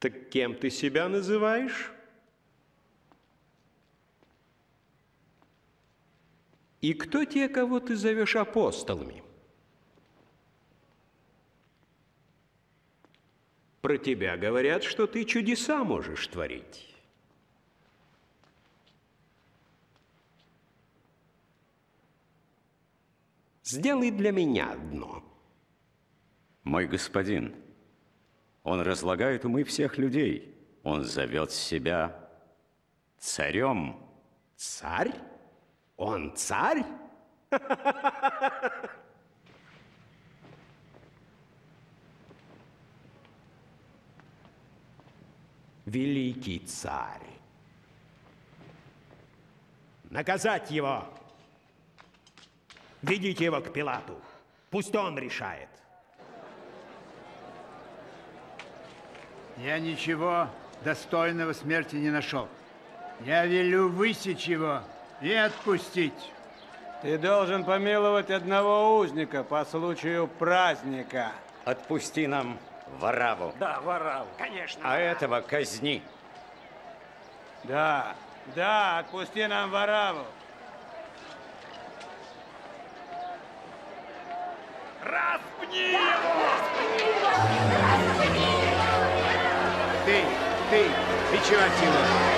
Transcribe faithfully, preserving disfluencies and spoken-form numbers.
Так кем ты себя называешь? И кто те, кого ты зовешь апостолами? Про тебя говорят, что ты чудеса можешь творить. Сделай для меня одно. Мой господин, он разлагает умы всех людей. Он зовет себя царем. Царь? Он царь? Великий царь. Наказать его. Ведите его к Пилату. Пусть он решает. Я ничего достойного смерти не нашел. Я велю высечь его и отпустить. Ты должен помиловать одного узника по случаю праздника. Отпусти нам Варавву. Да, Варавву. Конечно. А этого казни. Да, да, отпусти нам Варавву. Распни его! Ты, ты, бичевать его.